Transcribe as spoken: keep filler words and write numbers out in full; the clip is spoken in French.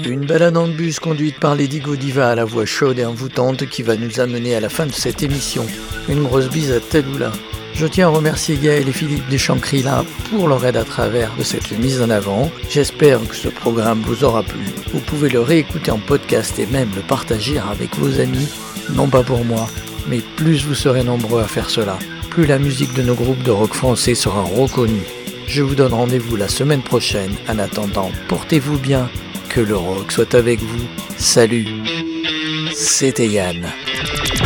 Une balade en bus conduite par Lady Godiva à la voix chaude et envoûtante qui va nous amener à la fin de cette émission. Une grosse bise à Tadoula. Je tiens à remercier Gaël et Philippe Deschamps-Crila pour leur aide à travers de cette mise en avant. J'espère que ce programme vous aura plu. Vous pouvez le réécouter en podcast et même le partager avec vos amis. Non pas pour moi, mais plus vous serez nombreux à faire cela, plus la musique de nos groupes de rock français sera reconnue. Je vous donne rendez-vous la semaine prochaine. En attendant, portez-vous bien, que le rock soit avec vous. Salut, c'était Yann.